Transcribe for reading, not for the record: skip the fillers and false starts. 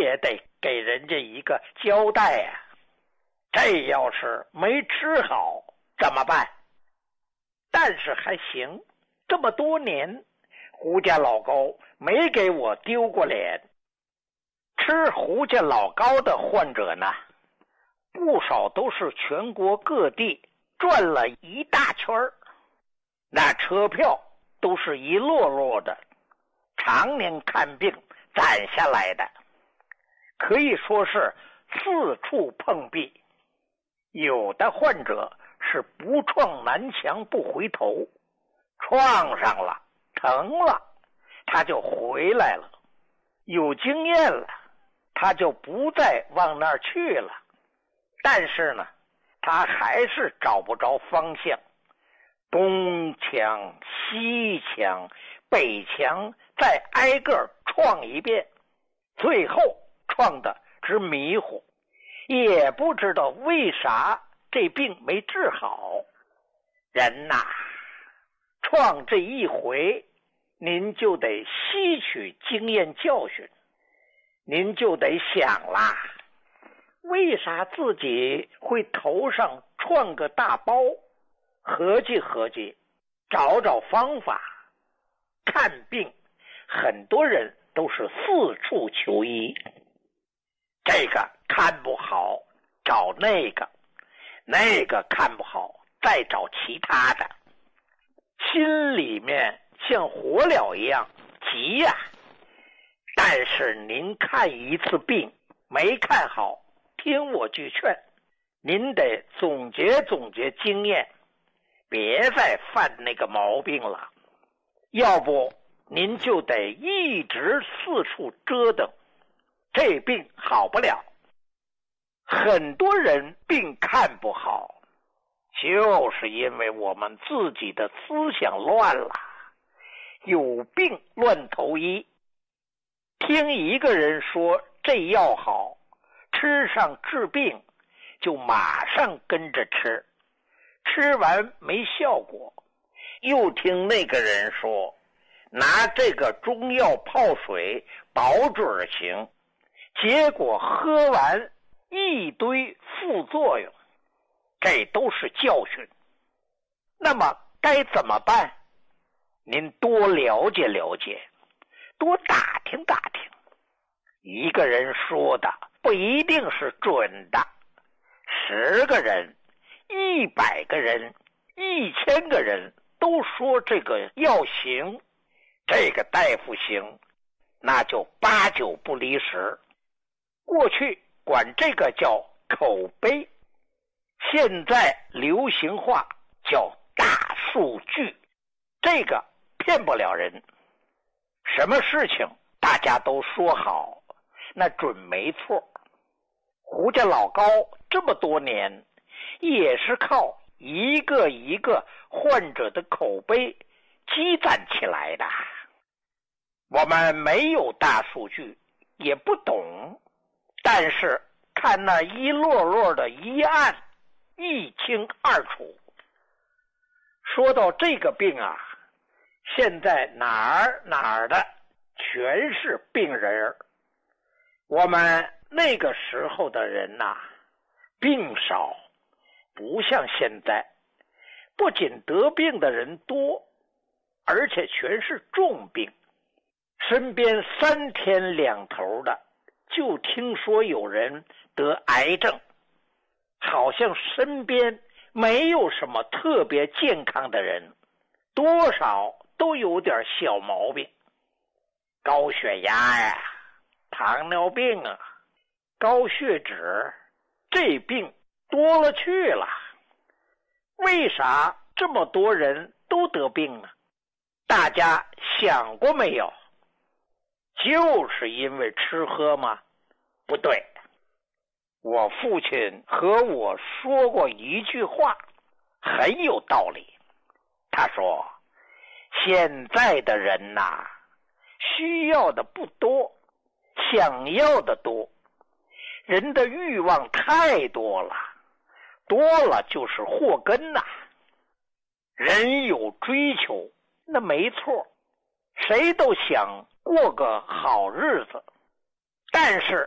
也得给人家一个交代呀。这要是没吃好怎么办？但是还行，这么多年胡家老高没给我丢过脸。吃胡家老高的患者呢，不少都是全国各地转了一大圈儿，那车票都是一摞摞的，常年看病攒下来的，可以说是四处碰壁。有的患者是不撞南墙不回头，撞上了疼了他就回来了，有经验了他就不再往那儿去了，但是呢他还是找不着方向，东墙西墙北墙再挨个撞一遍，最后撞得直迷糊，也不知道为啥这病没治好。人呐，撞这一回您就得吸取经验教训，您就得想啦，为啥自己会头上撞个大包？合计合计，找找方法。看病很多人都是四处求医，这个看不好找那个，那个看不好再找其他的，心里面像火燎一样急呀。但是您看一次病没看好，听我句劝，您得总结总结经验，别再犯那个毛病了，要不您就得一直四处折腾，这病好不了。很多人病看不好，就是因为我们自己的思想乱了，有病乱投医。听一个人说这药好，吃上治病，就马上跟着吃，吃完没效果，又听那个人说拿这个中药泡水保准行，结果喝完一堆副作用，这都是教训。那么该怎么办？您多了解了解，多打听打听，一个人说的不一定是准的，10个人、100个人、1000个人都说这个药行，这个大夫行，那就8九不离10。过去管这个叫口碑，现在流行话叫大数据，这个骗不了人。什么事情大家都说好，那准没错。胡家老高这么多年也是靠一个一个患者的口碑积攒起来的。我们没有大数据，也不懂，但是看那一摞摞的医案，一清二楚。说到这个病啊，现在哪儿的全是病人。我们那个时候的人呐，病少，不像现在，不仅得病的人多，而且全是重病。身边3天2头的就听说有人得癌症，好像身边没有什么特别健康的人，多少都有点小毛病，高血压呀，糖尿病啊，高血脂，这病多了去了。为啥这么多人都得病呢？大家想过没有？就是因为吃喝吗？不对。我父亲和我说过一句话，很有道理。他说，现在的人呐，需要的不多，想要的多，人的欲望太多了，多了就是祸根呐。人有追求，那没错，谁都想过个好日子，但是